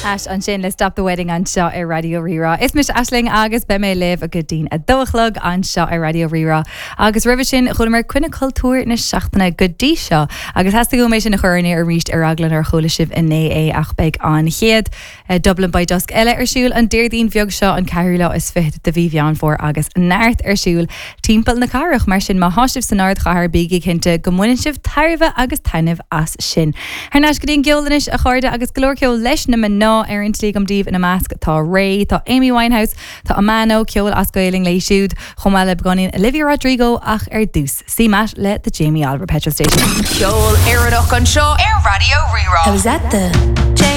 Ash an sin le Stop the Wedding an seo ar Radio Rira. Is mis Ashling agus be mé live a good dín a dóchlog an seo ar Radio Rira. Agus ribh sin chun mar cuine cultúr na seachtainna good dí seo. Agus has to go mééis sin na chuirne ar ríist ar aglan ar chola sibh in é ach beag an chéad. Dublin by dusk eile ar siúil an déirdín bheag seo an ceirla is fit de bhí bhean for agus náirt ar siúil timppel na carach mar sin má háisih san náird chahar bíigi cinnte gomuinn sibh tairbh agus tainmh as sin. Har nás go dtíon geolanis a chuirde agus glór ceol leis na man ar an slígamdíh in a measc tá Ray, tá Amy Winehouse, tá Amano ceol as goiling lei siúd, chomáile beganín Olivia Rodrigo ach ar dús. Sí mat le the Jamie Oliver Petrol Station. Ceol éireadach an seo ar Radio Rira. I was at the